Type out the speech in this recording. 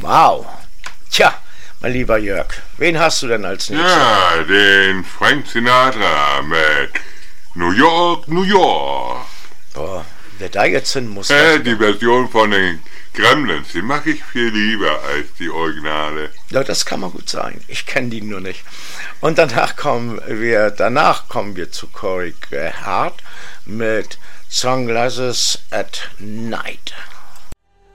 Wow. Tja, mein lieber Jörg, wen hast du denn als nächstes? Ja, den Frank Sinatra mit New York, New York. Boah, wer da jetzt hin muss. Die Version von den Gremlins, die mag ich viel lieber als die Originale. Ja, das kann man gut sagen. Ich kenne die nur nicht. Und danach kommen wir zu Corey Hart mit Sunglasses at Night.